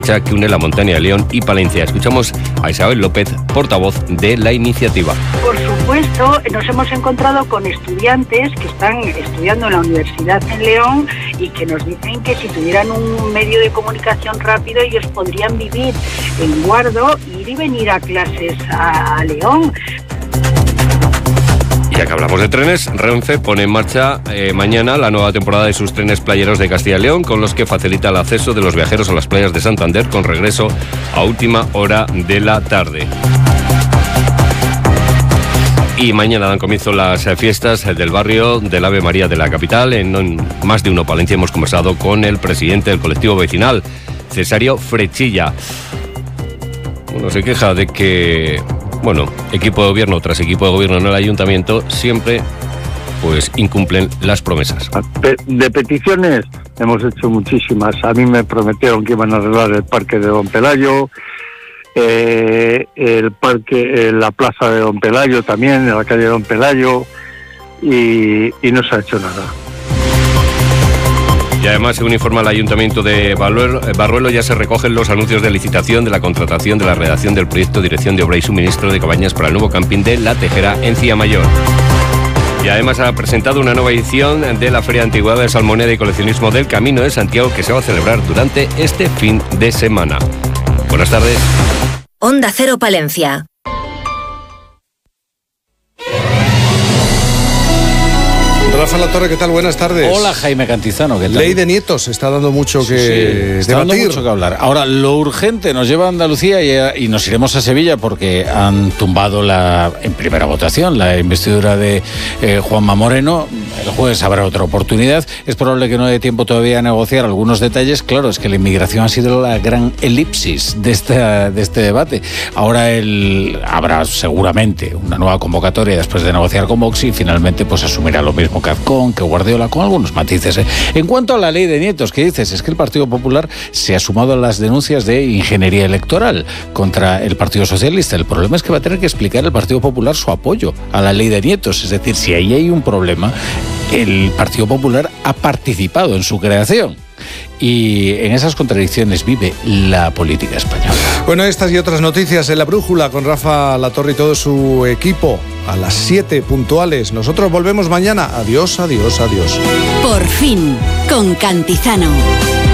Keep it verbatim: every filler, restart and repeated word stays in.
que une la montaña de León y Palencia. Escuchamos a Isabel López, portavoz de la iniciativa. Por supuesto, nos hemos encontrado con estudiantes que están estudiando en la Universidad en León y que nos dicen que si tuvieran un medio de comunicación rápido ellos podrían vivir en Guardo, ir y venir a clases a, a León. Ya que hablamos de trenes, Renfe pone en marcha eh, mañana la nueva temporada de sus trenes playeros de Castilla y León, con los que facilita el acceso de los viajeros a las playas de Santander con regreso a última hora de la tarde. Y mañana dan comienzo las fiestas del barrio del Ave María de la capital. En Más de Uno Palencia hemos conversado con el presidente del colectivo vecinal, Cesario Frechilla. Bueno, se queja de que... Bueno, equipo de gobierno tras equipo de gobierno en el ayuntamiento siempre pues incumplen las promesas. De peticiones hemos hecho muchísimas. A mí me prometieron que iban a arreglar el parque de Don Pelayo, eh, el parque, eh, la plaza de Don Pelayo también, en la calle de Don Pelayo, y, y no se ha hecho nada. Y además, según informa el Ayuntamiento de Barruelo, ya se recogen los anuncios de licitación de la contratación de la redacción del proyecto Dirección de Obra y Suministro de Cabañas para el nuevo camping de La Tejera en Cía Mayor. Y además ha presentado una nueva edición de la Feria de Antigüedades, Salmoneda y Coleccionismo del Camino de Santiago, que se va a celebrar durante este fin de semana. Buenas tardes. Onda Cero Palencia. Rafa Latorre, ¿qué tal? Buenas tardes. Hola, Jaime Cantizano, ¿qué tal? Ley de nietos, está dando mucho que sí, sí, está debatir. dando mucho que hablar. Ahora, lo urgente nos lleva a Andalucía y, y nos iremos a Sevilla porque han tumbado la en primera votación la investidura de eh, Juanma Moreno. El jueves habrá otra oportunidad. Es probable que no dé tiempo todavía a negociar algunos detalles. Claro, es que la inmigración ha sido la gran elipsis de, esta, de este debate. Ahora el, habrá seguramente una nueva convocatoria después de negociar con Vox y finalmente pues asumirá lo mismo que Azcón, que Guardiola, con algunos matices. ¿eh? En cuanto a la ley de nietos, ¿qué dices? Es que el Partido Popular se ha sumado a las denuncias de ingeniería electoral contra el Partido Socialista. El problema es que va a tener que explicar el Partido Popular su apoyo a la ley de nietos. Es decir, si ahí hay un problema, el Partido Popular ha participado en su creación. Y en esas contradicciones vive la política española. Bueno, estas y otras noticias en La Brújula con Rafa Latorre y todo su equipo a las siete puntuales. Nosotros volvemos mañana. Adiós, adiós, adiós. Por fin, con Cantizano.